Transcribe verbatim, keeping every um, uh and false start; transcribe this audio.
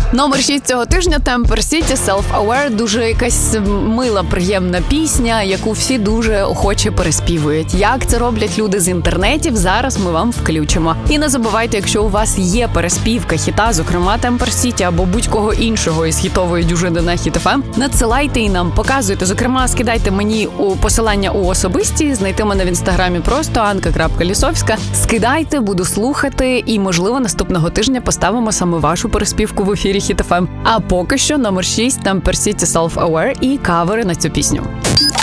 Номер шість цього тижня Temper City Self-Aware. Дуже якась мила, приємна пісня, яку всі дуже охоче переспівують. Як це роблять люди з інтернетів, зараз ми вам включимо. І не забувайте, якщо у вас є переспівка хіта, зокрема Temper City або будь-кого іншого із хітової дюжини на Хіт еф ем, надсилайте і нам показуйте. Зокрема, скидайте мені у посилання у особисті, знайти мене в інстаграмі просто анка крапка лісовська. Скидайте, буду слухати і, можливо, наступного тижня поставимо саме вашу переспівку в ефірі Хіт еф ем. А поки що номер шість Temper City Self-Aware і кавери на цю пісню.